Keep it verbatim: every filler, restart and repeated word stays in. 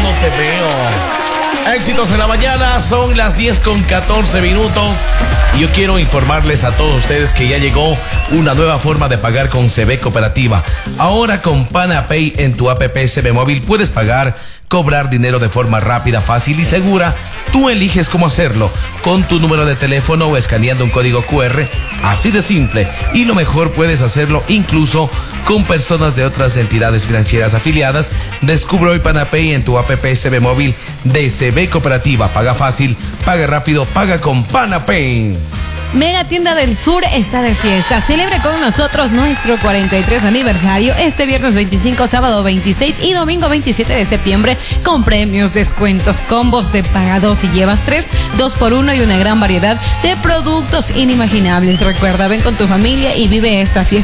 no te veo. Éxitos en la mañana, son las diez con catorce minutos. Y yo quiero informarles a todos ustedes que ya llegó una nueva forma de pagar con C B Cooperativa. Ahora con PanaPay en tu app C B Móvil puedes pagar, cobrar dinero de forma rápida, fácil y segura. Tú eliges cómo hacerlo, con tu número de teléfono o escaneando un código Q R, así de simple. Y lo mejor, puedes hacerlo incluso con personas de otras entidades financieras afiliadas. Descubre hoy PanaPay en tu app C B Móvil de C B Cooperativa. Paga fácil, paga rápido, paga con PanaPay. Mega Tienda del Sur está de fiesta. Celebre con nosotros nuestro cuarenta y tres aniversario este viernes veinticinco, sábado veintiséis y domingo veintisiete de septiembre con premios, descuentos, combos de paga dos y llevas tres, dos por uno y una gran variedad de productos inimaginables. Recuerda, ven con tu familia y vive esta fiesta